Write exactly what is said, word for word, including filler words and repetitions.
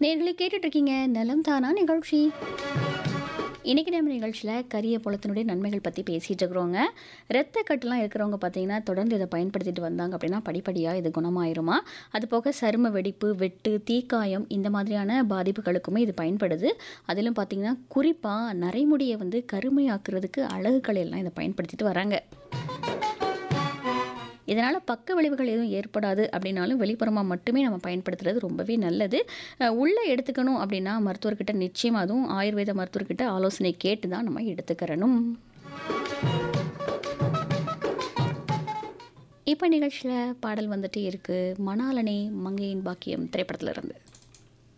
நேர்களை கேட்டுட்டு இருக்கீங்க நலம் தானா நிகழ்ச்சி. இன்றைக்கி நம்ம நிகழ்ச்சியில் கரிய புலத்தினுடைய நன்மைகள் பற்றி பேசிகிட்டு இருக்கிறோங்க. இரத்த கட்டுலாம் இருக்கிறவங்க பார்த்தீங்கன்னா தொடர்ந்து இதை பயன்படுத்திட்டு வந்தாங்க அப்படின்னா படிப்படியாக இது குணமாயிருமா. அது போக சரும வெடிப்பு, வெட்டு, தீக்காயம் இந்த மாதிரியான பாதிப்புகளுக்குமே இது பயன்படுது. அதிலும் பார்த்திங்கன்னா குறிப்பாக நரைமுடியை வந்து கருமையாக்குறதுக்கு அழகுகள் எல்லாம் இதை பயன்படுத்திட்டு வராங்க. இதனால் பக்க விளைவுகள் எதுவும் ஏற்படாது அப்படின்னாலும் வெளிப்புறமாக மட்டுமே நம்ம பயன்படுத்துறது ரொம்பவே நல்லது. உள்ளே எடுத்துக்கணும் அப்படின்னா மருத்துவர்கிட்ட நிச்சயமாக, அதுவும் ஆயுர்வேத மருத்துவர்கிட்ட ஆலோசனை கேட்டு தான் நம்ம எடுத்துக்கிறணும். இப்போ நிகழ்ச்சியில் பாடல் வந்துட்டே இருக்குது. மணாலனே மங்கையின் பாக்கியம் திரைப்படத்தில் இருந்து.